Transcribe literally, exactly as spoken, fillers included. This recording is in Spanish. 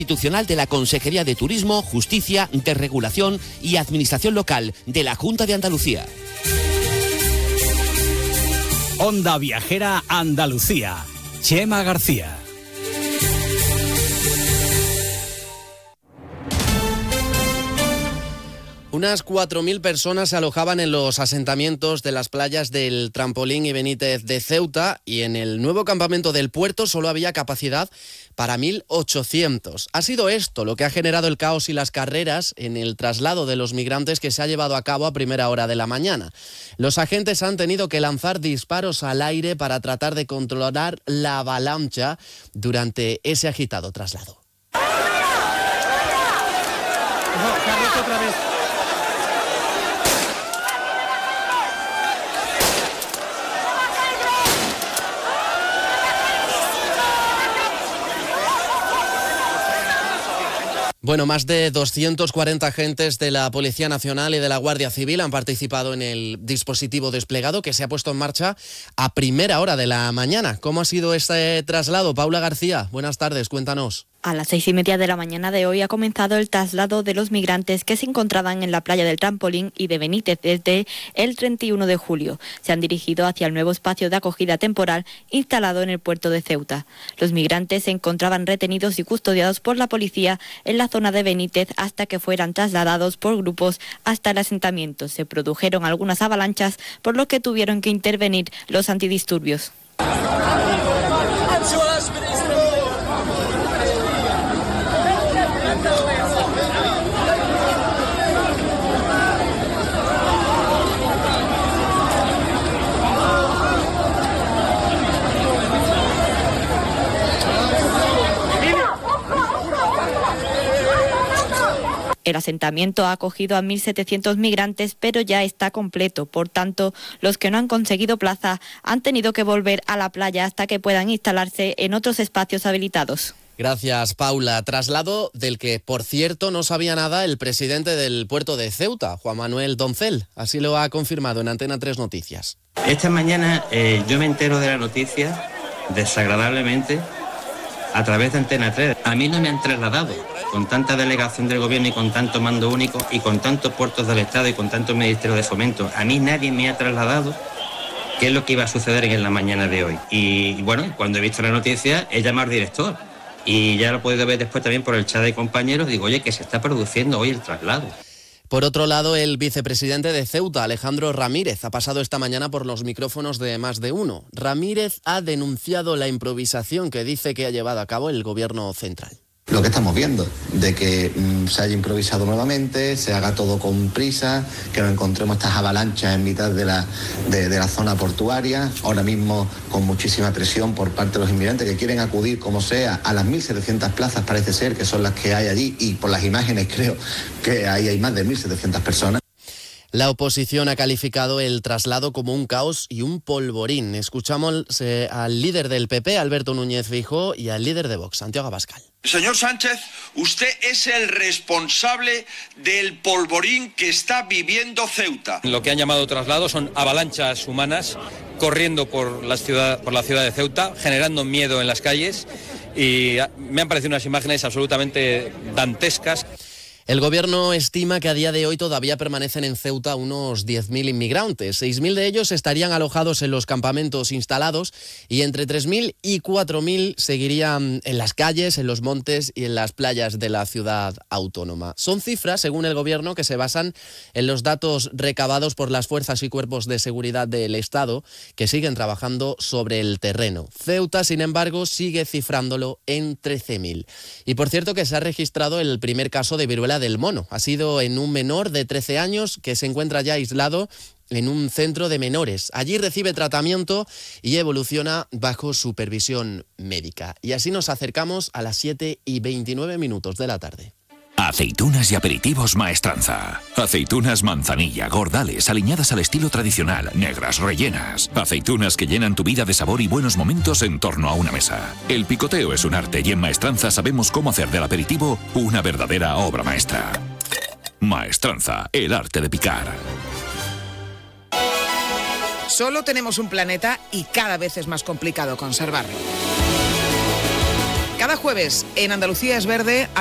Institucional de la Consejería de Turismo, Justicia, Desregulación y Administración Local de la Junta de Andalucía. Onda Viajera Andalucía. Chema García. Unas cuatro mil personas se alojaban en los asentamientos de las playas del Trampolín y Benítez de Ceuta, y en el nuevo campamento del puerto solo había capacidad para mil ochocientos. Ha sido esto lo que ha generado el caos y las carreras en el traslado de los migrantes que se ha llevado a cabo a primera hora de la mañana. Los agentes han tenido que lanzar disparos al aire para tratar de controlar la avalancha durante ese agitado traslado. No, Carlos, otra vez. Bueno, más de doscientos cuarenta agentes de la Policía Nacional y de la Guardia Civil han participado en el dispositivo desplegado que se ha puesto en marcha a primera hora de la mañana. ¿Cómo ha sido este traslado? Paula García, buenas tardes, cuéntanos. A las seis y media de la mañana de hoy ha comenzado el traslado de los migrantes que se encontraban en la playa del Trampolín y de Benítez desde el treinta y uno de julio. Se han dirigido hacia el nuevo espacio de acogida temporal instalado en el puerto de Ceuta. Los migrantes se encontraban retenidos y custodiados por la policía en la zona de Benítez hasta que fueran trasladados por grupos hasta el asentamiento. Se produjeron algunas avalanchas, por lo que tuvieron que intervenir los antidisturbios. El asentamiento ha acogido a mil setecientos migrantes, pero ya está completo. Por tanto, los que no han conseguido plaza han tenido que volver a la playa hasta que puedan instalarse en otros espacios habilitados. Gracias, Paula. Traslado del que, por cierto, no sabía nada el presidente del puerto de Ceuta, Juan Manuel Doncel. Así lo ha confirmado en Antena tres Noticias. Esta mañana eh, yo me entero de la noticia desagradablemente a través de Antena tres. A mí no me han trasladado, con tanta delegación del gobierno y con tanto mando único y con tantos puertos del Estado y con tanto Ministerio de Fomento. A mí nadie me ha trasladado qué es lo que iba a suceder en la mañana de hoy. Y bueno, cuando he visto la noticia he llamado al director y ya lo he podido ver después también por el chat de compañeros. Digo, oye, que se está produciendo hoy el traslado. Por otro lado, el vicepresidente de Ceuta, Alejandro Ramírez, ha pasado esta mañana por los micrófonos de Más de Uno. Ramírez ha denunciado la improvisación que dice que ha llevado a cabo el gobierno central. Lo que estamos viendo, de que mmm, se haya improvisado nuevamente, se haga todo con prisa, que nos encontremos estas avalanchas en mitad de la, de, de la zona portuaria, ahora mismo con muchísima presión por parte de los inmigrantes que quieren acudir, como sea, a las mil setecientas plazas, parece ser, que son las que hay allí, y por las imágenes creo que ahí hay más de mil setecientas personas. La oposición ha calificado el traslado como un caos y un polvorín. Escuchamos eh, al líder del P P, Alberto Núñez Feijóo, y al líder de Vox, Santiago Abascal. Señor Sánchez, usted es el responsable del polvorín que está viviendo Ceuta. Lo que han llamado traslado son avalanchas humanas corriendo por la ciudad, por la ciudad de Ceuta, generando miedo en las calles, y me han parecido unas imágenes absolutamente dantescas. El gobierno estima que a día de hoy todavía permanecen en Ceuta unos diez mil inmigrantes. seis mil de ellos estarían alojados en los campamentos instalados y entre tres mil y cuatro mil seguirían en las calles, en los montes y en las playas de la ciudad autónoma. Son cifras, según el gobierno, que se basan en los datos recabados por las fuerzas y cuerpos de seguridad del Estado que siguen trabajando sobre el terreno. Ceuta, sin embargo, sigue cifrándolo en trece mil. Y por cierto que se ha registrado el primer caso de viruela del mono. Ha sido en un menor de trece años que se encuentra ya aislado en un centro de menores. Allí recibe tratamiento y evoluciona bajo supervisión médica. Y así nos acercamos a las siete y veintinueve minutos de la tarde. Aceitunas y aperitivos Maestranza. Aceitunas manzanilla, gordales, aliñadas al estilo tradicional, negras, rellenas. Aceitunas que llenan tu vida de sabor y buenos momentos en torno a una mesa. El picoteo es un arte y en Maestranza sabemos cómo hacer del aperitivo una verdadera obra maestra. Maestranza, el arte de picar. Solo tenemos un planeta y cada vez es más complicado conservarlo. Cada Cada jueves en Andalucía es Verde